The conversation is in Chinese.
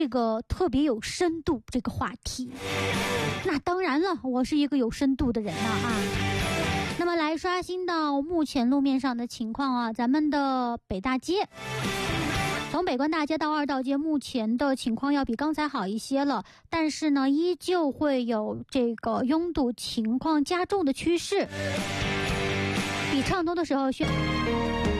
这个特别有深度这个话题。那当然了，我是一个有深度的人了啊。那么来刷新到目前路面上的情况啊，咱们的北大街，从北关大街到二道街，目前的情况要比刚才好一些了，但是呢，依旧会有这个拥堵情况加重的趋势，比畅通的时候需要